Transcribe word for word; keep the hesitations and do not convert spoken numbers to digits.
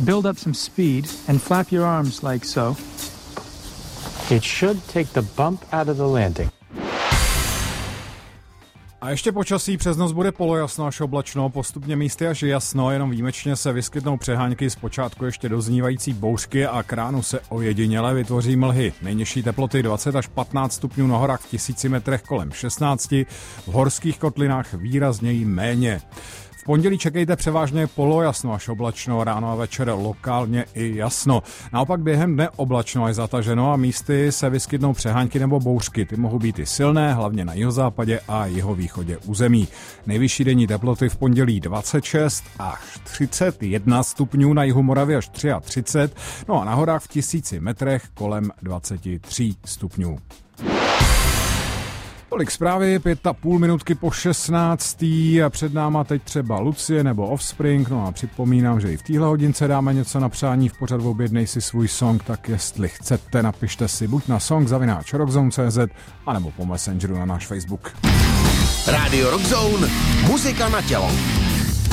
build up some speed and flap your arms like so. It should take the bump out of the landing. A ještě počasí, přes noc bude polojasno až oblačno, postupně místy až jasno, jenom výjimečně se vyskytnou přehánky, zpočátku ještě doznívající bouřky a k ránu se ojediněle vytvoří mlhy. Nejnižší teploty dvacet až patnáct stupňů na horách v tisíci metrech kolem šestnáct, v horských kotlinách výrazněji méně. V pondělí čekejte převážně polojasno až oblačno, ráno a večer lokálně i jasno. Naopak během dne oblačno je zataženo a místy se vyskytnou přehánky nebo bouřky. Ty mohou být i silné, hlavně na jihozápadě a jihovýchodě území. Nejvyšší denní teploty v pondělí dvacet šest až třicet jedna stupňů, na jihu Moravy až třicet tři, no a na horách v tisíci metrech kolem dvacet tři stupňů. Tolik zprávy, pět a půl minutky po šestnáctý a před náma teď třeba Lucie nebo Offspring, no a připomínám, že i v téhle hodince dáme něco na přání v pořadu Objednej si svůj song, tak jestli chcete, napište si buď na song zavináč rockzone tečka cé zet anebo po Messengeru na náš Facebook. Rádio Rockzone, muzika na tělo.